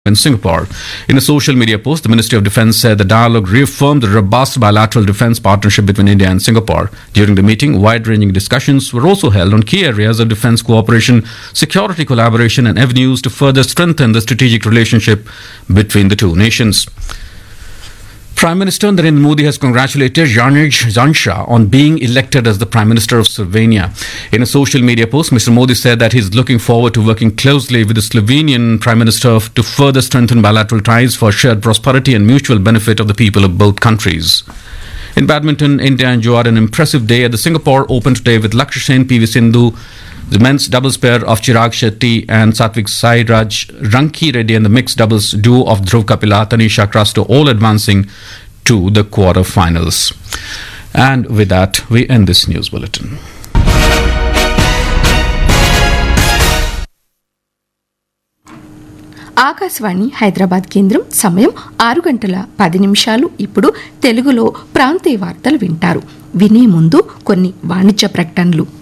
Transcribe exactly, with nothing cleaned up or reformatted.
in Singapore. In a social media post, the Ministry of Defence said the dialogue reaffirmed the robust bilateral defence partnership between India and Singapore. During the meeting, wide-ranging discussions were also held on key areas of defence cooperation, security collaboration and avenues to further strengthen the strategic relationship between the two nations. Prime Minister Narendra Modi has congratulated Janez Janša on being elected as the Prime Minister of Slovenia. In a social media post, Mister Modi said that he is looking forward to working closely with the Slovenian Prime Minister to further strengthen bilateral ties for shared prosperity and mutual benefit of the people of both countries. In badminton, India enjoyed an impressive day at the Singapore Open today with Lakshya Sen, P V Sindhu, the men's doubles pair of Chirag Shetty and Satvik Sairaj, Ranki Reddy and the mixed doubles duo of Dhruv Kapila, Tanisha Krasto all advancing to the quarter-finals. And with that, we end this news bulletin. Akashvani Hyderabad కేంద్రం సమయం ఆరు గంటల పది నిమిషాలు. ఇప్పుడు తెలుగులో ప్రాంతీయ వార్తలు వింటారు. వినే ముందు కొన్ని వాణిజ్య ప్రకటనలు.